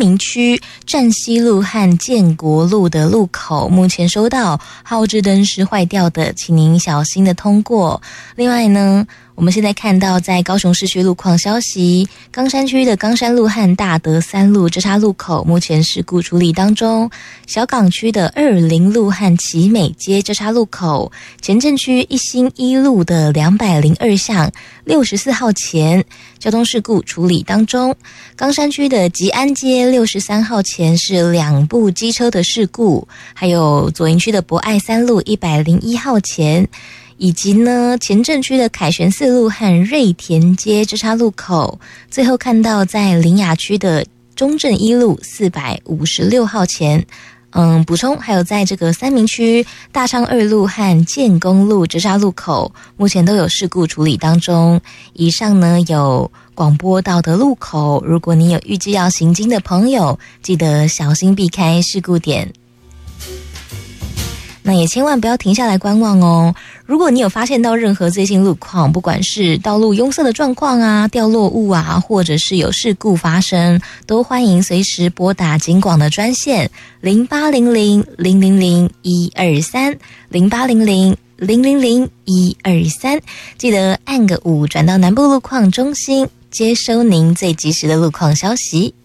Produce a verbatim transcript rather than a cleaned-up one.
明区站西路和建国路的路口，目前收到号志灯是坏掉的，请您小心的通过。另外呢，我们现在看到在高雄市区路况消息，冈山区的冈山路和大德三路交叉路口目前事故处理当中，小港区的二林路和奇美街交叉路口，前镇区一心一路的两百零二巷六十四号前交通事故处理当中，冈山区的吉安街六十三号前是两部机车的事故，还有左营区的博爱三路一百零一号前，以及呢前镇区的凯旋四路和瑞田街交叉路口，最后看到在苓雅区的中正一路四百五十六号前。嗯，补充还有在这个三民区大昌二路和建功路交叉路口，目前都有事故处理当中。以上呢有广播到的路口，如果你有预计要行经的朋友，记得小心避开事故点。那也千万不要停下来观望哦。如果你有发现到任何最新路况，不管是道路拥塞的状况啊、掉落物啊，或者是有事故发生，都欢迎随时拨打警广的专线零八零零零零零一二三零八零零零零零一二三，记得按个五转到南部路况中心，接收您最及时的路况消息。